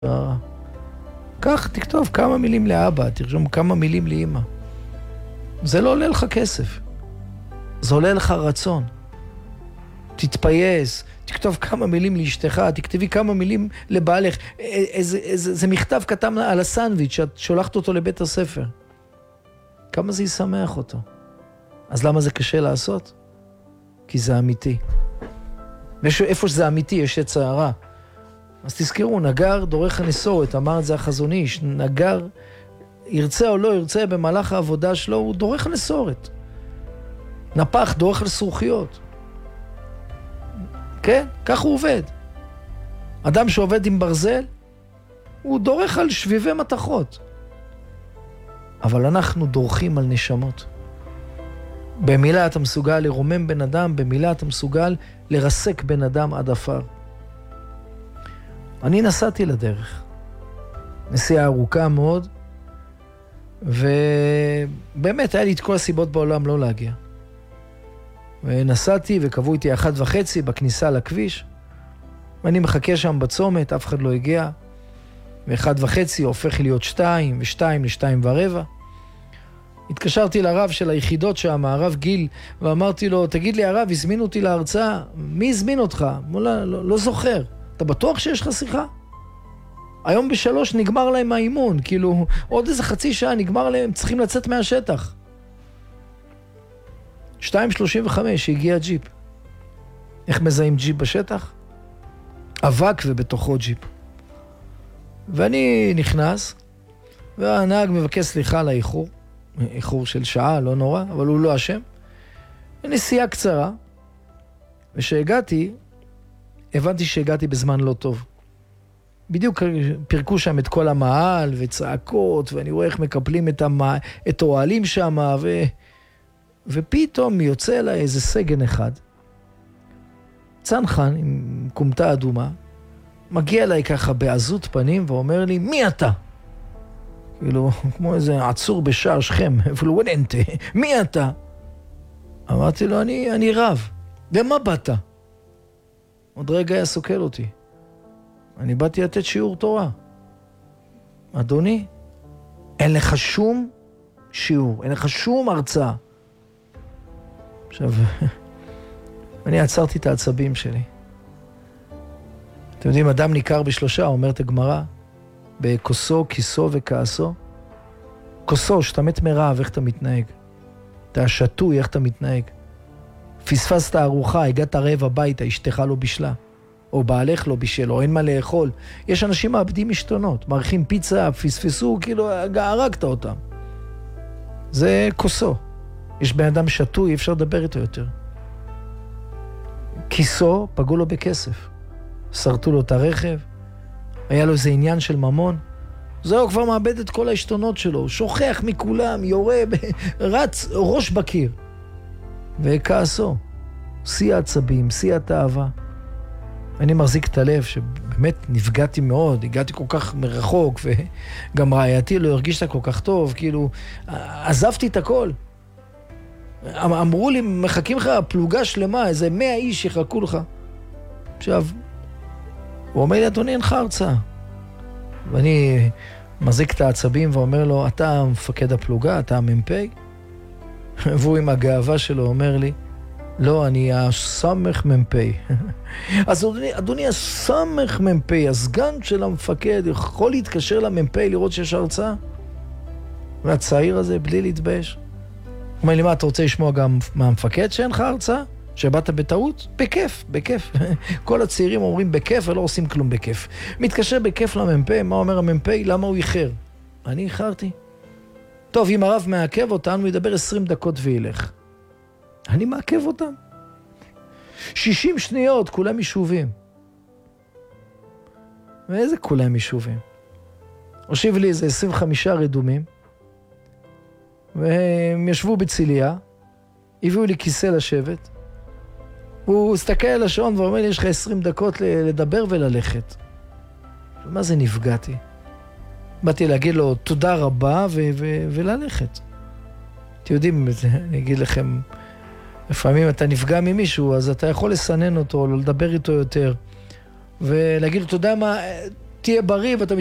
כך תכתוב כמה מילים לאבא, תרשום כמה מילים לאמא. זה לא עולה לך כסף, זה עולה לך רצון. תתפייס, תכתוב כמה מילים לאשתך, תכתבי כמה מילים לבעלך. זה מכתב קטן על הסנדוויץ' שאת שולחת אותו לבית הספר. כמה זה ישמח אותו. אז למה זה קשה לעשות? כי זה אמיתי. איפה שזה אמיתי יש את צערה. אז תזכרו, נגר דורך הנסורת, אמר את זה החזון איש, נגר ירצה או לא ירצה במהלך העבודה שלו, הוא דורך הנסורת. נפח דורך לסרוכיות. כן, כך הוא עובד. אדם שעובד עם ברזל, הוא דורך על שביבי מתחות. אבל אנחנו דורכים על נשמות. במילה אתה מסוגל לרומם בן אדם, במילה אתה מסוגל לרסק בן אדם עד אפר. אני נסעתי לדרך. נסיעה ארוכה מאוד, ובאמת היה לי את כל הסיבות בעולם לא להגיע. ונסעתי וקבעו איתי 1:30 בכניסה לכביש, ואני מחכה שם בצומת, אף אחד לא הגיע, ו1:30 הופך להיות 2, ו2 ל2:15. התקשרתי לרב של היחידות שם, הרב גיל, ואמרתי לו, תגיד לי הרב, הזמינו אותי להרצאה, מי הזמין אותך? לא זוכר. אתה בטוח שיש לך שיחה? היום ב3 נגמר להם האימון, כאילו עוד איזה חצי שעה נגמר להם, צריכים לצאת מהשטח. 2:35 הגיע ג'יפ. איך מזהים ג'יפ בשטח? אבק ובתוכו ג'יפ. ואני נכנס, והנהג מבקש סליחה על האיחור. איחור של שעה, לא נורא, אבל הוא לא אשם. נסיעה קצרה, ושהגעתי, הבנתי שהגעתי בזמן לא טוב. בדיוק פרקו שם את כל המעל וצעקות, ואני רואה איך מקפלים את האוהלים שם, ופתאום יוצא אליי איזה סגן אחד, צנחן עם קומתה אדומה, מגיע אליי ככה בעזות פנים ואומר לי, מי אתה? כאילו, כמו איזה עצור בשער שכם, אפילו וננטה, מי אתה? אמרתי לו, אני רב. ומה באת? עוד רגע היה סוקל אותי. אני באתי לתת שיעור תורה. אדוני, אין לך שום שיעור, אין לך שום הרצאה. עכשיו, אני עצרתי את העצבים שלי. אתם יודעים, אדם ניכר בשלושה, אומרת הגמרא, בכוסו, כיסו וכעסו. כוסו, שאתה מת מרעב, איך אתה מתנהג? אתה שטוי, איך אתה מתנהג? פספסת ארוחה, הגעת רעב הביתה, אשתך לא בשלה, או בעלך לא בשל, או אין מה לאכול. יש אנשים מאבדים משתונות, מעריכים פיצה, פספסו, כאילו הרגת אותם. זה כוסו. יש בן אדם שטוי, אפשר לדבר איתו יותר. כיסו, פגעו לו בכסף. שרטו לו את הרכב, היה לו איזה עניין של ממון. זהו, כבר מאבד את כל ההשתונות שלו, שוכח מכולם, יורה, רץ ראש בקיר. וכעסו, שיא העצבים, שיא התאווה. אני מחזיק את הלב שבאמת נפגעתי מאוד, הגעתי כל כך מרחוק, וגם רעייתי לא הרגישת כל כך טוב, כאילו, עזבתי את הכל. אמרו לי, מחכים לך פלוגה שלמה, איזה 100 איש יחכו לך. עכשיו, הוא אומר לי, אדוני, אין לך הרצאה. ואני מחזיק את העצבים ואומר לו, אתה מפקד הפלוגה, אתה המ"פ? והוא עם הגאווה שלו אומר לי, לא, אני הסמך מ"פ. אז אדוני, הסמך מ"פ, הסגן של המפקד, יכול להתקשר למ"פ לראות שיש הרצאה? והצעיר הזה, בלי להתבייש. הוא אומר לי, מה, אתה רוצה לשמוע גם מהמפקד שאין לך הרצאה? שבאת בטעות? בכיף, בכיף. כל הצעירים אומרים בכיף ולא עושים כלום בכיף. מתקשר בכיף למ"פ, מה אומר המ"פ? למה הוא איחר? אני איחרתי. טוב, אם הרב מעכב אותנו, הוא ידבר 20 דקות וילך. אני מעכב אותם. 60 שניות, כולם יישובים. ואיזה כולם יישובים? הושיב לי איזה 25 רדומים, והם ישבו בציליה, הביאו לי כיסא לשבת, הוא הסתכל על השעון ואומר לי, יש לך 20 דקות לדבר וללכת. מה זה נפגעתי? באתי להגיד לו תודה רבה וללכת. אתם יודעים, אני אגיד לכם, לפעמים אתה נפגע ממישהו, אז אתה יכול לסנן אותו, או לדבר איתו יותר, ולהגיד לו, אתה יודע מה, תהיה בריא ואתה